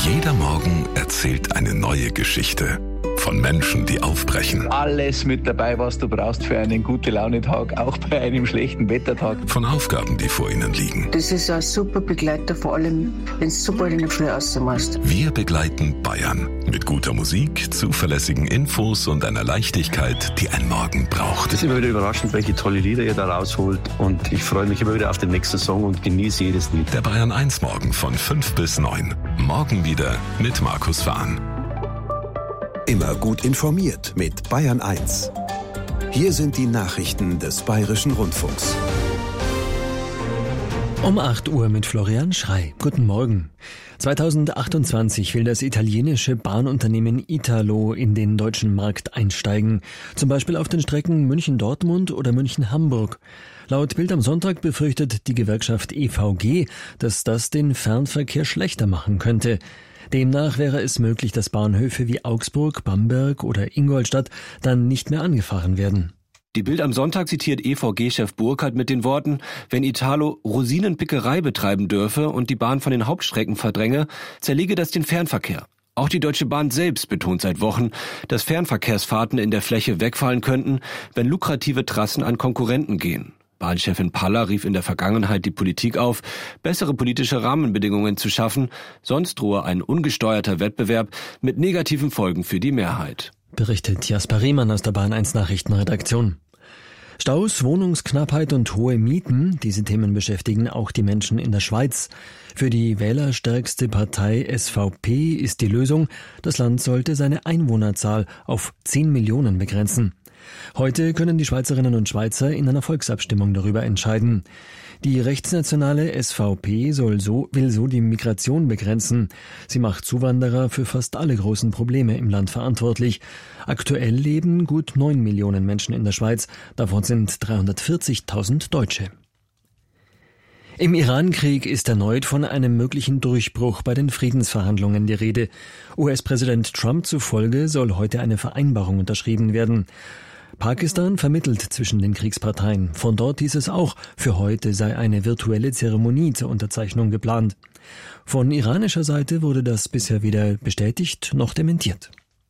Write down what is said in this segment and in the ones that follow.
Jeder Morgen erzählt eine neue Geschichte. Von Menschen, die aufbrechen. Alles mit dabei, was du brauchst für einen Gute-Laune-Tag, auch bei einem schlechten Wettertag. Von Aufgaben, die vor ihnen liegen. Das ist ein super Begleiter, vor allem, wenn du super in der Früh rausmachst. Wir begleiten Bayern. Mit guter Musik, zuverlässigen Infos und einer Leichtigkeit, die ein Morgen braucht. Es ist immer wieder überraschend, welche tolle Lieder ihr da rausholt. Und ich freue mich immer wieder auf den nächsten Song und genieße jedes Lied. Der Bayern 1 Morgen von 5 bis 9. Morgen wieder mit Markus Fahn. Immer gut informiert mit Bayern 1. Hier sind die Nachrichten des Bayerischen Rundfunks. Um 8 Uhr mit Florian Schrey. Guten Morgen. 2028 will das italienische Bahnunternehmen Italo in den deutschen Markt einsteigen. Zum Beispiel auf den Strecken München-Dortmund oder München-Hamburg. Laut Bild am Sonntag befürchtet die Gewerkschaft EVG, dass das den Fernverkehr schlechter machen könnte. Demnach wäre es möglich, dass Bahnhöfe wie Augsburg, Bamberg oder Ingolstadt dann nicht mehr angefahren werden. Die Bild am Sonntag zitiert EVG-Chef Burkhardt mit den Worten: Wenn Italo Rosinenpickerei betreiben dürfe und die Bahn von den Hauptstrecken verdränge, zerlege das den Fernverkehr. Auch die Deutsche Bahn selbst betont seit Wochen, dass Fernverkehrsfahrten in der Fläche wegfallen könnten, wenn lukrative Trassen an Konkurrenten gehen. Bahnchefin Paller rief in der Vergangenheit die Politik auf, bessere politische Rahmenbedingungen zu schaffen, sonst drohe ein ungesteuerter Wettbewerb mit negativen Folgen für die Mehrheit. Berichtet Jasper Riemann aus der Bahn 1 Nachrichtenredaktion. Staus, Wohnungsknappheit und hohe Mieten, diese Themen beschäftigen auch die Menschen in der Schweiz. Für die wählerstärkste Partei SVP ist die Lösung, das Land sollte seine Einwohnerzahl auf 10 Millionen begrenzen. Heute können die Schweizerinnen und Schweizer in einer Volksabstimmung darüber entscheiden. Die rechtsnationale SVP will so die Migration begrenzen. Sie macht Zuwanderer für fast alle großen Probleme im Land verantwortlich. Aktuell leben gut 9 Millionen Menschen in der Schweiz, davon sind 340.000 Deutsche. Im Iran-Krieg ist erneut von einem möglichen Durchbruch bei den Friedensverhandlungen die Rede. US-Präsident Trump zufolge soll heute eine Vereinbarung unterschrieben werden. Pakistan vermittelt zwischen den Kriegsparteien. Von dort hieß es auch, für heute sei eine virtuelle Zeremonie zur Unterzeichnung geplant. Von iranischer Seite wurde das bisher weder bestätigt noch dementiert.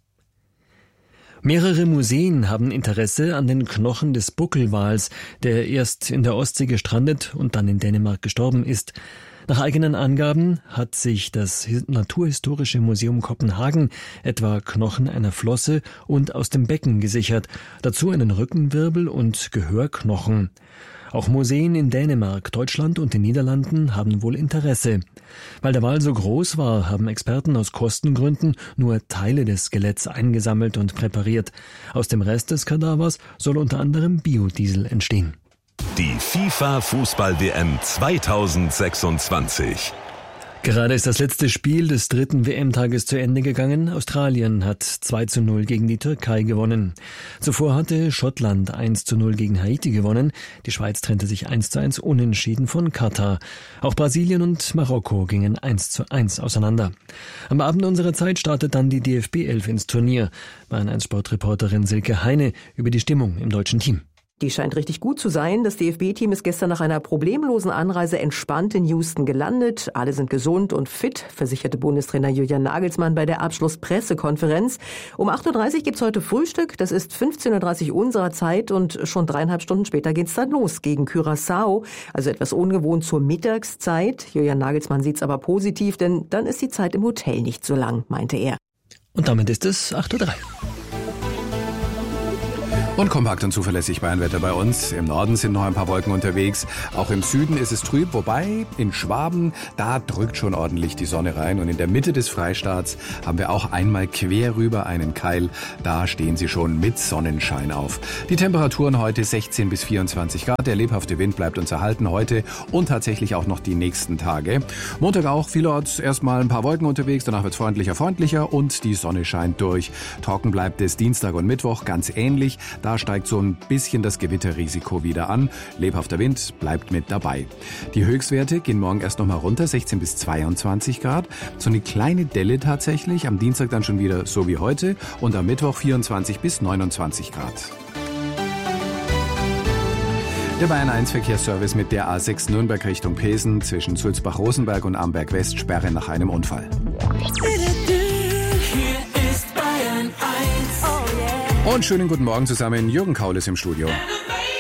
Mehrere Museen haben Interesse an den Knochen des Buckelwals, der erst in der Ostsee gestrandet und dann in Dänemark gestorben ist. Nach eigenen Angaben hat sich das Naturhistorische Museum Kopenhagen etwa Knochen einer Flosse und aus dem Becken gesichert, dazu einen Rückenwirbel und Gehörknochen. Auch Museen in Dänemark, Deutschland und den Niederlanden haben wohl Interesse. Weil der Wal so groß war, haben Experten aus Kostengründen nur Teile des Skeletts eingesammelt und präpariert. Aus dem Rest des Kadavers soll unter anderem Biodiesel entstehen. Die FIFA-Fußball-WM 2026. Gerade ist das letzte Spiel des dritten WM-Tages zu Ende gegangen. Australien hat 2:0 gegen die Türkei gewonnen. Zuvor hatte Schottland 1:0 gegen Haiti gewonnen. Die Schweiz trennte sich 1:1 unentschieden von Katar. Auch Brasilien und Marokko gingen 1:1 auseinander. Am Abend unserer Zeit startet dann die DFB 11 ins Turnier. Bayern 1 Sportreporterin Silke Heine über die Stimmung im deutschen Team. Die scheint richtig gut zu sein. Das DFB-Team ist gestern nach einer problemlosen Anreise entspannt in Houston gelandet. Alle sind gesund und fit, versicherte Bundestrainer Julian Nagelsmann bei der Abschlusspressekonferenz. Um 8:30 Uhr gibt's heute Frühstück. Das ist 15:30 Uhr unserer Zeit und schon 3,5 Stunden später geht's dann los gegen Curaçao. Also etwas ungewohnt zur Mittagszeit. Julian Nagelsmann sieht's aber positiv, denn dann ist die Zeit im Hotel nicht so lang, meinte er. Und damit ist es 8:03 Uhr. Und kompakt und zuverlässig Bayernwetter bei uns. Im Norden sind noch ein paar Wolken unterwegs. Auch im Süden ist es trüb, wobei in Schwaben, da drückt schon ordentlich die Sonne rein. Und in der Mitte des Freistaats haben wir auch einmal quer rüber einen Keil. Da stehen sie schon mit Sonnenschein auf. Die Temperaturen heute 16 bis 24 Grad. Der lebhafte Wind bleibt uns erhalten heute und tatsächlich auch noch die nächsten Tage. Montag auch vielerorts erstmal ein paar Wolken unterwegs. Danach wird es freundlicher und die Sonne scheint durch. Trocken bleibt es Dienstag und Mittwoch ganz ähnlich. Da steigt so ein bisschen das Gewitterrisiko wieder an. Lebhafter Wind bleibt mit dabei. Die Höchstwerte gehen morgen erst noch mal runter, 16 bis 22 Grad. So eine kleine Delle tatsächlich. Am Dienstag dann schon wieder so wie heute. Und am Mittwoch 24 bis 29 Grad. Der Bayern 1 Verkehrsservice mit der A6 Nürnberg Richtung Pilsen zwischen Sulzbach-Rosenberg und Amberg West Sperre nach einem Unfall. Hier ist Bayern 1. Und schönen guten Morgen zusammen. Jürgen Kaul ist im Studio.